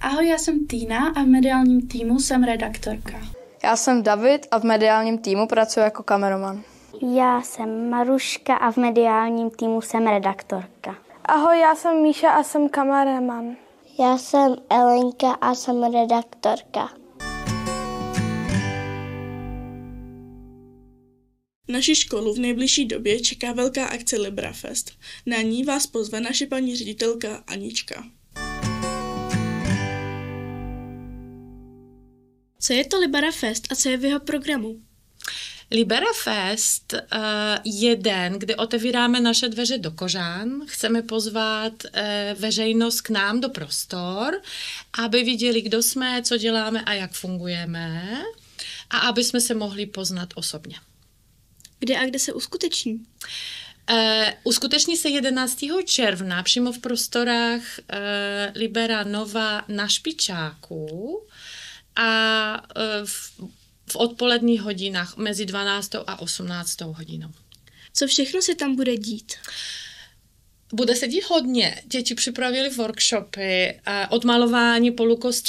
Ahoj, já jsem Týna a v mediálním týmu jsem redaktorka. Já jsem David a v mediálním týmu pracuji jako kameraman. Já jsem Maruška a v mediálním týmu jsem redaktorka. Ahoj, já jsem Míša a jsem kameraman. Já jsem Elenka a jsem redaktorka. Naši školu v nejbližší době čeká velká akce Librafest. Na ní vás pozve naše paní ředitelka Anička. Co je to Librafest a co je v jeho programu? Librafest je den, kdy otevíráme naše dveře do Kořán. Chceme pozvat veřejnost k nám do prostor, aby viděli, kdo jsme, co děláme a jak fungujeme a aby jsme se mohli poznat osobně. Kde a kde se uskuteční? Uskuteční se 11. června přímo v prostorách Libera Nova na Špičáku a v odpoledních hodinách mezi 12. a 18. hodinou. Co všechno se tam bude dít? Bude se dít hodně. Děti připravili workshopy, odmalování polukostří